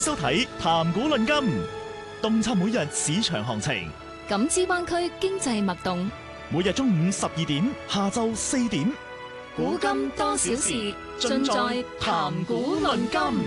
收睇談股論金，洞察每日市場行情， 感知灣區經濟脈動。 每日中午12點，下晝4點， 古今多少事，盡在談股論金。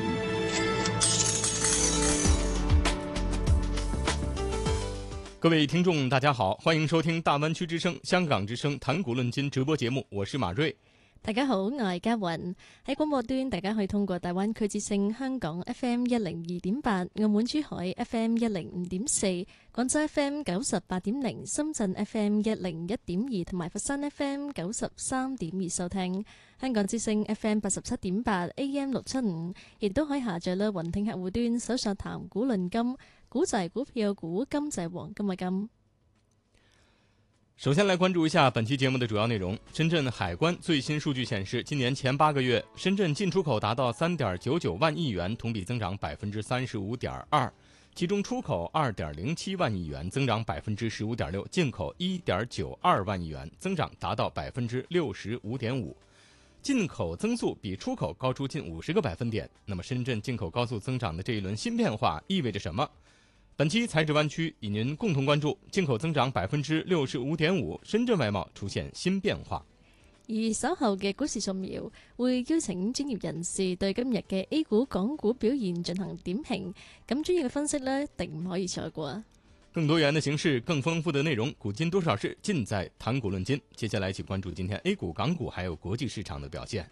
各位聽眾大家好，歡迎收聽大灣區之聲、香港之聲談股論金直播節目，我是馬瑞。 大家好，我係嘉雲。喺廣播端，大家可以通過大灣區之聲香港 FM 102.8、澳門珠海 FM 105.4、廣州 FM 98.0、深圳 FM 101.2同埋佛山 FM 93.2收聽。香港之聲 FM 87.8、AM 675，亦都可以下載啦。雲聽客戶端搜索談股論金，股就係股票股，金就係黃金嘅金。 首先來關注一下本期節目的主要內容。深圳海關最新數據顯示，今年前8個月，深圳進出口達到 3.99 萬億元，同比增長 35.2%， 其中出口 2.07 萬億元，增長 15.6%， 進口 1.92 萬億元，增長達到 65.5%。 進口增速比出口高出近50個百分點。那麼深圳進口高速增長的這一輪新變化意味着什麼？本期財指灣區與您共同關注進口增長 65.5%， 深圳外貿出現新變化。 而稍後嘅股市掃描會邀請專業人士對今日嘅 A 股、港股表現進行點評，咁專業嘅分析呢，一定唔可以錯過。 更多元的形式，更豐富的內容，古今多少事，盡在談股論金。接下來一起關注今天 A 股、港股還有國際市場的表現。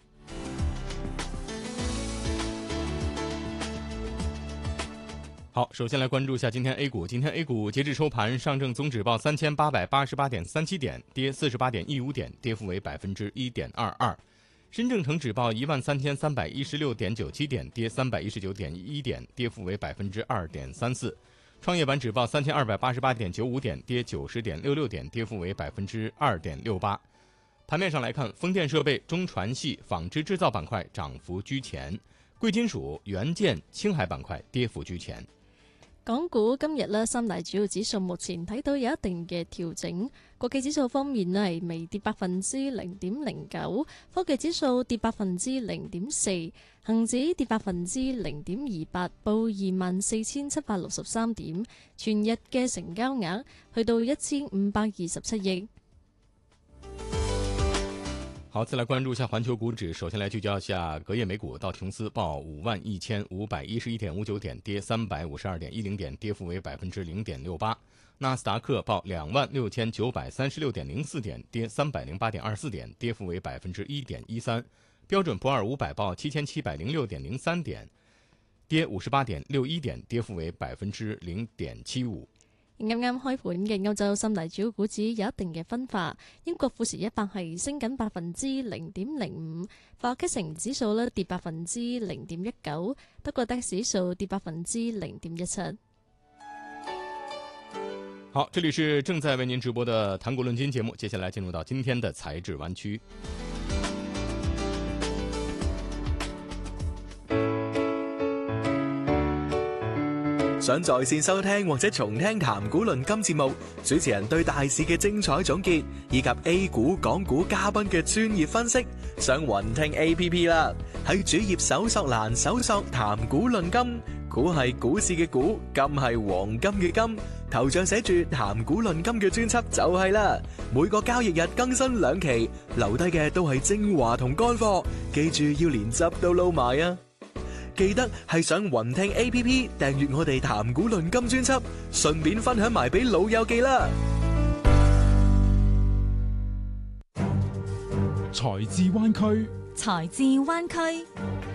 好，首先來關注一下今天 A 股。今天 A 股截至收盤，上證綜指報3888.37點，跌48.15點，跌幅為 1.22%。深證成指報13316.97點，跌319.11點，跌幅為 2.34%。創業板指報3288.95點，跌90.66點，跌幅為 2.68%。盤面上來看，風電設備、中船系、紡織製造板塊漲幅居前，貴金屬、元件、青海板塊跌幅居前。 港股今日呢，三大主要指數目前睇到有一定嘅調整。國企指數方面呢，係微跌 0.09%， 科技指數跌 0.04%， 恒指跌 0.28%， 報 24,763 點。全日嘅成交額去到1527億。 好，再來關注一下環球股指。首先來聚焦一下隔夜美股，道瓊斯報51,511.59點，跌352.10點，跌幅為 0.68%。納斯達克報26,936.04點，跌308.24點，跌幅為 1.13%。標準普爾500報7,706.03點，跌58.61點，跌幅為 0.75%。 啱啱開盤嘅歐洲三大主要股指有一定嘅分化，英國富時100係升緊 0.05%， 法國城指數咧跌 0.19%， 德國DAX指數跌 0.17%。 好，這裡是正在為您直播的談股論金節目，接下來進入到今天的財指灣區。 想在線收聽或者重聽談股論金節目，主持人對大市嘅精彩總結，以及 A 股、港股嘉賓嘅專業分析，上雲聽 APP 啦。喺主頁搜索欄搜索談股論金，股係股市嘅股，金係黃金嘅金，頭像寫住談股論金嘅專輯就係啦。每個交易日更新2期，留低嘅都係精華同乾貨，記住要連汁都撈埋啊！記得係上雲聽 APP 訂閱我哋談股論金專輯，順便分享埋俾老友記啦。 財智灣區， 財智灣區。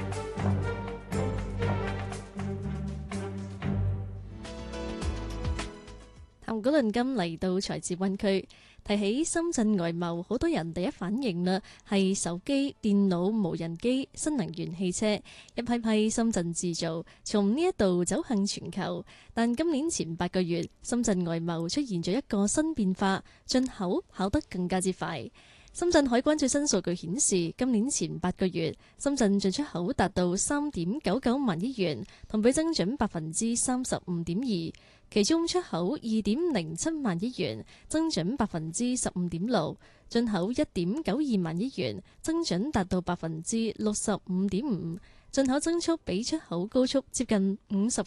談股論金嚟到財智灣區。提起深圳外貿，好多人第一反應啦係手機、電腦、無人機、新能源汽車，一批批深圳製造，從呢一度走向全球。但今年前8個月，深圳外貿出現咗一個新變化，進口跑得更加之快。深圳海關最新數據顯示，今年前8個月，深圳進出口達到3.99萬億元，同比增長 35.2%。其中出口2.07萬億元，增長 15.6%；進口1.92萬億元，增長達到 65.5%。 進口增速比出口高速接近50